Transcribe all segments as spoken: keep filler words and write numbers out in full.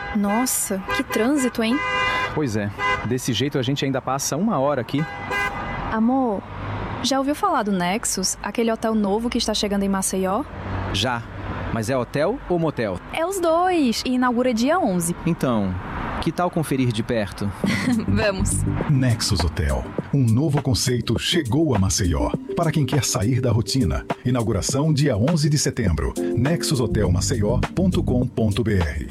Nossa, que trânsito, hein? Pois é, desse jeito a gente ainda passa uma hora aqui. Amor, já ouviu falar do Nexus, aquele hotel novo que está chegando em Maceió? Já, mas é hotel ou motel? É os dois, e inaugura dia onze. Então, que tal conferir de perto? Vamos. Nexus Hotel, um novo conceito chegou a Maceió. Para quem quer sair da rotina. Inauguração dia onze de setembro. nexus hotel maceió ponto com ponto b r.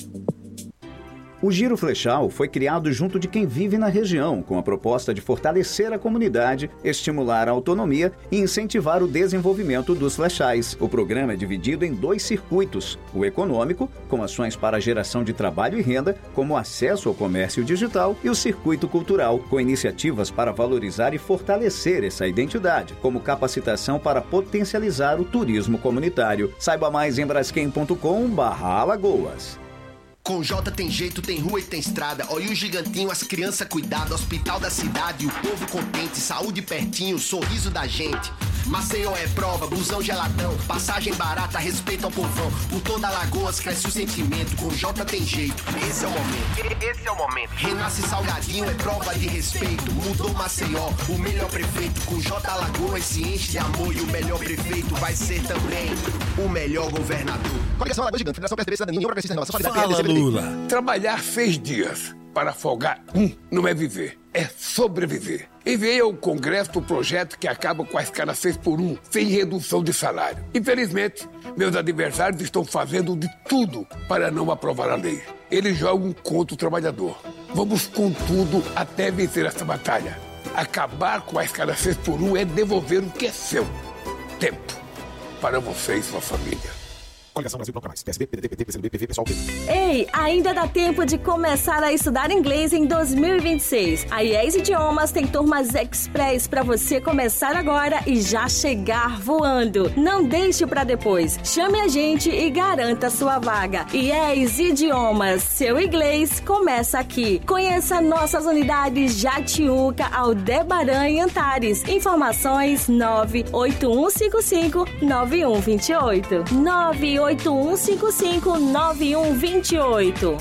O Giro Flechal foi criado junto de quem vive na região, com a proposta de fortalecer a comunidade, estimular a autonomia e incentivar o desenvolvimento dos flechais. O programa é dividido em dois circuitos: o econômico, com ações para a geração de trabalho e renda, como acesso ao comércio digital, e o circuito cultural, com iniciativas para valorizar e fortalecer essa identidade, como capacitação para potencializar o turismo comunitário. Saiba mais em braskem ponto com barra Alagoas. Com J tem jeito, tem rua e tem estrada. Olha o gigantinho, as crianças cuidadas, hospital da cidade, o povo contente, saúde pertinho, sorriso da gente. Maceió é prova, busão geladão, passagem barata, respeito ao povão. Por toda Alagoas cresce o sentimento, com J tem jeito, esse é o momento. Esse é o momento. Renasce Salgadinho, é prova de respeito. Mudou Maceió, o melhor prefeito. Com J Alagoas se enche de amor e o melhor prefeito vai ser também o melhor governador. Coligação Alagoas Gigante, Federação Brasileira de Cidadania, União Progressista Renovação, Solidariedade, Fala, Lula. Trabalhar seis dias para folgar um não é viver, é sobreviver. Enviei ao Congresso o projeto que acaba com a escala seis por um, sem redução de salário. Infelizmente, meus adversários estão fazendo de tudo para não aprovar a lei. Eles jogam contra o trabalhador. Vamos com tudo até vencer essa batalha. Acabar com a escala seis por um é devolver o que é seu. Tempo para você e sua família. Coligação Brasil Bloco Mais, P S B, P D T, P T, P C do B, P V, Pessoal, P D. Ei, ainda dá tempo de começar a estudar inglês em dois mil e vinte e seis. A I E S Idiomas tem turmas express para você começar agora e já chegar voando. Não deixe para depois. Chame a gente e garanta sua vaga. I E S Idiomas, seu inglês começa aqui. Conheça nossas unidades Jatiuca, Aldebaran e Antares. Informações nove oito um cinco cinco nove um dois oito. nove oito um cinco cinco nove um dois oito.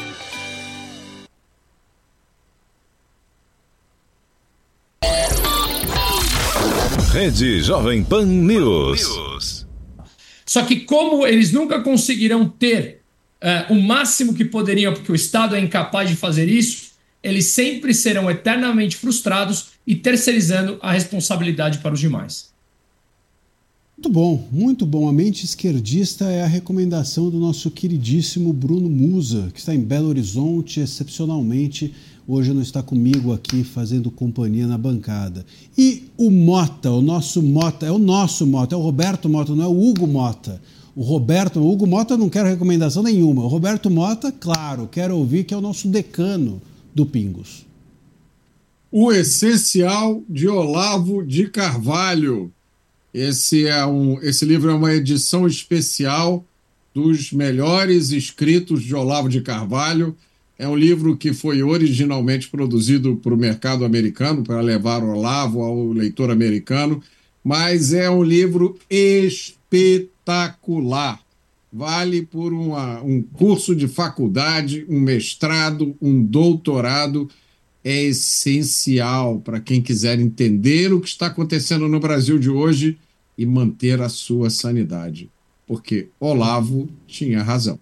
Rede Jovem Pan News. Só que como eles nunca conseguirão ter uh, o máximo que poderiam, porque o Estado é incapaz de fazer isso, eles sempre serão eternamente frustrados e terceirizando a responsabilidade para os demais. Muito bom, muito bom. A mente esquerdista é a recomendação do nosso queridíssimo Bruno Musa, que está em Belo Horizonte, excepcionalmente. Hoje não está comigo aqui fazendo companhia na bancada. E o Mota, o nosso Mota, é o nosso Mota, é o Roberto Mota, não é o Hugo Mota. O Roberto, o Hugo Mota não quero recomendação nenhuma. O Roberto Mota, claro, quero ouvir, que é o nosso decano do Pingos. O Essencial de Olavo de Carvalho. Esse, é um, esse livro é uma edição especial dos melhores escritos de Olavo de Carvalho. É um livro que foi originalmente produzido para o mercado americano, para levar Olavo ao leitor americano, mas é um livro espetacular. Vale por uma, um curso de faculdade, um mestrado, um doutorado. É essencial para quem quiser entender o que está acontecendo no Brasil de hoje e manter a sua sanidade, porque Olavo tinha razão.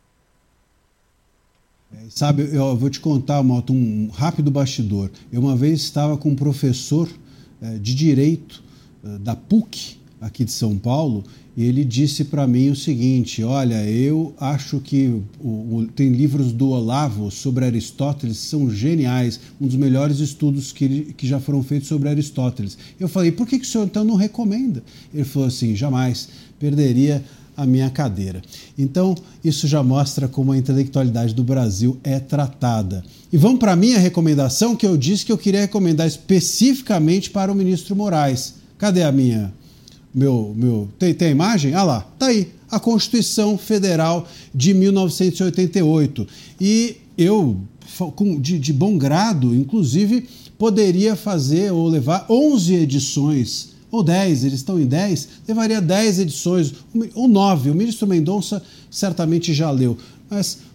É, sabe, eu vou te contar, Moto, um rápido bastidor. Eu uma vez estava com um professor é, de Direito é, da P U C, aqui de São Paulo, e ele disse para mim o seguinte: olha, eu acho que o, o, tem livros do Olavo sobre Aristóteles que são geniais, um dos melhores estudos que, que já foram feitos sobre Aristóteles. Eu falei, por que, que o senhor então não recomenda? Ele falou assim, jamais, perderia a minha cadeira. Então, isso já mostra como a intelectualidade do Brasil é tratada. E vamos para a minha recomendação, que eu disse que eu queria recomendar especificamente para o ministro Moraes. Cadê a minha... Meu, meu, tem, tem a imagem? Ah lá, tá aí, a Constituição Federal de mil novecentos e oitenta e oito. E eu, de, de bom grado, inclusive, poderia fazer ou levar onze edições, ou dez, eles estão em dez, levaria dez edições, ou nove. O ministro Mendonça certamente já leu, mas